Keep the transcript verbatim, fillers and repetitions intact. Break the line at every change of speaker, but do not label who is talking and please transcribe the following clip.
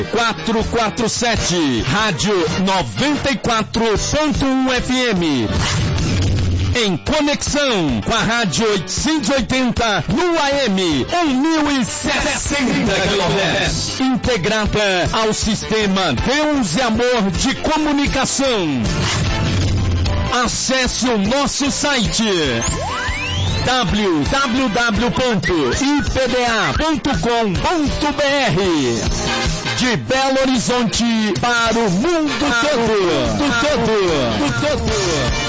quatrocentos e quarenta e sete, Rádio noventa e quatro ponto um F M. Em conexão com a Rádio oitocentos e oitenta no A M mil e sessenta quilohertz. Integrada ao sistema Deus e Amor de Comunicação. Acesse o nosso site w w w ponto i p d a ponto com ponto b r. De Belo Horizonte para o mundo todo. Do todo. Do todo.